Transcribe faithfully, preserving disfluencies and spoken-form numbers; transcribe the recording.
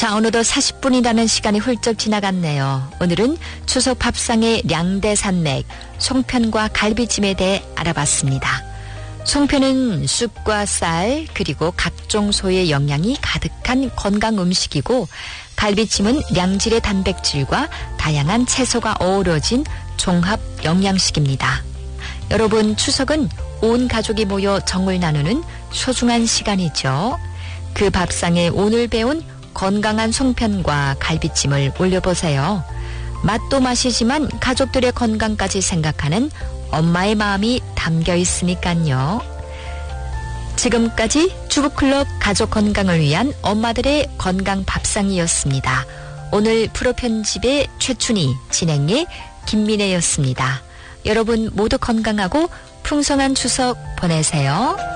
자, 어느덧 사십 분이라는 시간이 훌쩍 지나갔네요. 오늘은 추석 밥상의 량대산맥, 송편과 갈비찜에 대해 알아봤습니다. 송편은 쑥과 쌀 그리고 각종 소의 영양이 가득한 건강 음식이고, 갈비찜은 량질의 단백질과 다양한 채소가 어우러진 종합 영양식입니다. 여러분, 추석은 온 가족이 모여 정을 나누는 소중한 시간이죠. 그 밥상에 오늘 배운 건강한 송편과 갈비찜을 올려보세요. 맛도 맛이지만 가족들의 건강까지 생각하는 엄마의 마음이 담겨 있으니까요. 지금까지 주부클럽 가족 건강을 위한 엄마들의 건강 밥상이었습니다. 오늘 프로 편집의 최춘희, 진행의 김민혜였습니다. 여러분 모두 건강하고 풍성한 추석 보내세요.